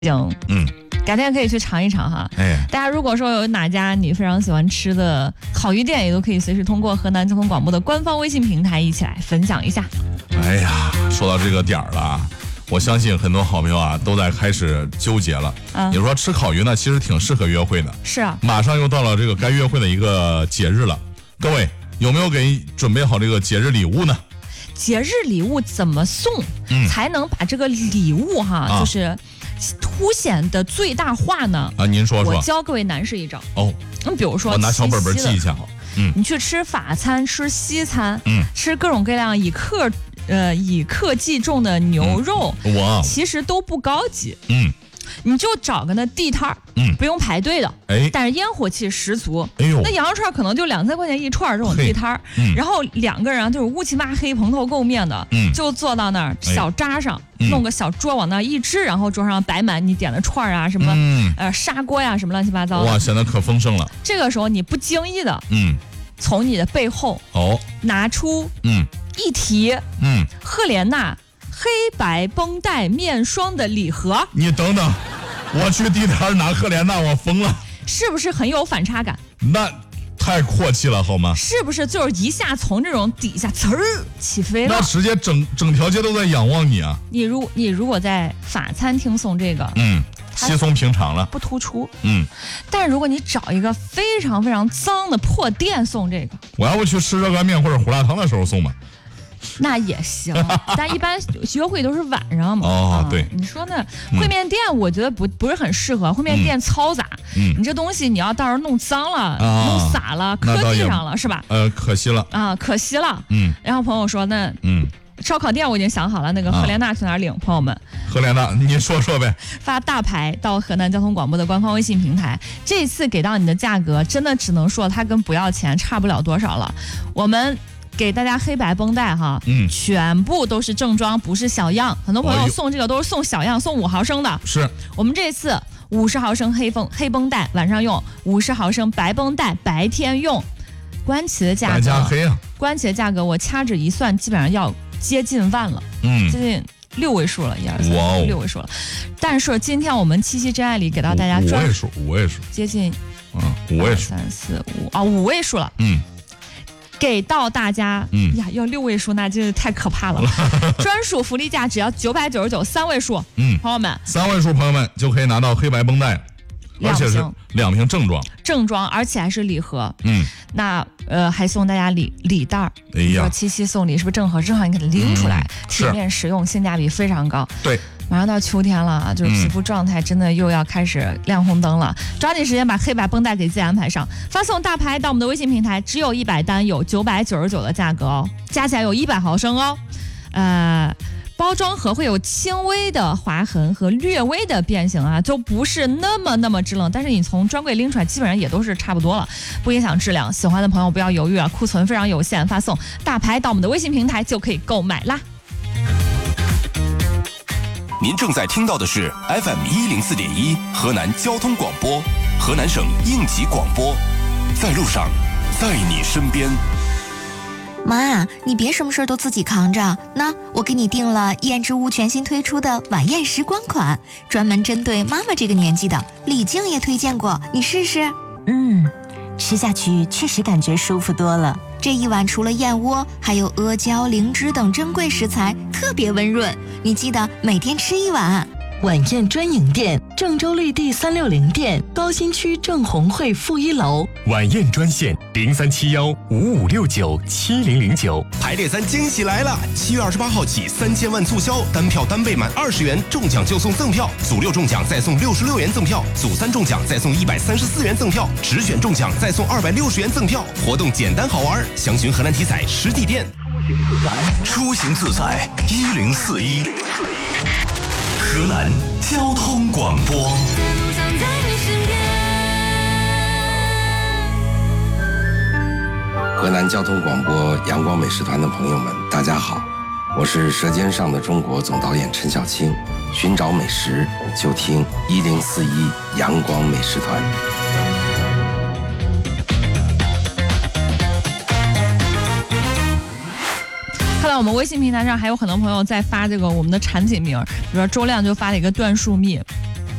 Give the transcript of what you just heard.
改天可以去尝一尝哈。大家如果说有哪家你非常喜欢吃的烤鱼店，也都可以随时通过河南交通广播的官方微信平台一起来分享一下。 哎呀，说到这个点儿了，我相信很多好朋友啊都在开始纠结了。你说吃烤鱼呢，其实挺适合约会的。 是啊， 马上又到了这个该约会的一个节日了，各位有没有给准备好这个节日礼物呢？ 节日礼物怎么送，才能把这个礼物就是凸显的最大化呢？ 您说说。 我教各位男士一招。比如说我拿小本本记一下。 你去吃法餐，吃西餐，吃各种各样以克计重的牛肉，其实都不高级。你就找个那地摊儿，不用排队的，但是烟火气十足。那羊肉串可能就2-3块钱一串这种地摊儿，然后2个人就是乌漆嘛黑、蓬头垢面的，就坐到那儿小扎上，弄个小桌往那儿一支，然后桌上摆满你点的串啊什么，砂锅呀什么乱七八糟的。 哇，显得可丰盛了。 这个时候你不经意的，从你的背后拿出一提赫莲娜黑白绷带面霜的礼盒。 你等等，我去地摊拿赫莲娜，我疯了， 是不是很有反差感？ 那太阔气了好吗？ 是不是就是一下从这种底下呲儿起飞了？ 那直接整条街都在仰望你啊！ 你如果在法餐厅送这个， 稀松平常了， 不突出。但如果你找一个非常非常脏的破店送这个， 我要不去吃热干面或者胡辣汤的时候送吧。 那也行，但一般约会都是晚上嘛。对， 你说呢？烩面店我觉得不是很适合，烩面店嘈杂，你这东西你要到时候弄脏了、弄洒了、磕地上了，是吧？ 可惜了啊，可惜了。然后朋友说那烧烤店我已经想好了，那个赫莲娜去哪儿领？朋友们， 赫莲娜，你说说呗。 发大牌到河南交通广播的官方微信平台，这次给到你的价格真的只能说它跟不要钱差不了多少了。我们给大家黑白绷带全部都是正装，不是小样。很多朋友送这个都是送小样，送5毫升的。 是我们这次50毫升黑绷带晚上用，50毫升白绷带白天用。关旗的价格，白加黑啊！关旗的价格我掐指一算，基本上要接近万了，接近6位数了，1、2、3、6位数了。但是今天我们七夕真爱里给到大家 5位数， 接近 5位数，3、 4、5 5位数了。给到大家，要6位数，那真是太可怕了。专属福利价只要999，3位数。朋友们 ，3位数朋友们就可以拿到黑白绷带，而且是2瓶正装， 而且还是礼盒。那还送大家礼袋儿。说七夕送礼是不是正好？正好你给它拎出来，体面实用，性价比非常高。 对。 马上到秋天了，就是皮肤状态真的又要开始亮红灯了，抓紧时间把黑白绷带给自己安排上，发送大牌到我们的微信平台，只有100单，有999的价格哦，加起来有100毫升哦。包装盒会有轻微的划痕和略微的变形啊，就不是那么制冷，但是你从专柜拎出来基本上也都是差不多了，不影响质量。喜欢的朋友不要犹豫啊，库存非常有限，发送大牌到我们的微信平台就可以购买啦。 您正在听到的是 FM104.1 河南交通广播，河南省应急广播，在路上，在你身边。 妈，你别什么事都自己扛着，那我给你订了燕之屋全新推出的晚宴时光款，专门针对妈妈这个年纪的，李静也推荐过，你试试。 吃下去确实感觉舒服多了。 这一碗除了燕窝，还有阿胶、灵芝等珍贵食材，特别温润。你记得每天吃1碗。 晚宴专营店，郑州绿地360店，高新区郑红会负1楼。 晚宴专线037155697009。 排列3惊喜来了！7月28号起3000万促销，单票单倍满20元，中奖就送赠票，组6中奖再送66元赠票，组3中奖再送134元赠票，直选中奖再送260元赠票。活动简单好玩，详询河南体彩实体店。 出行自在1041。河南交通广播。 河南交通广播阳光美食团的朋友们，大家好，我是《舌尖上的中国》总导演陈小青。寻找美食，就听1041阳光美食团。 看到我们微信平台上还有很多朋友在发这个我们的产品名，比如说周亮就发了一个椴树蜜，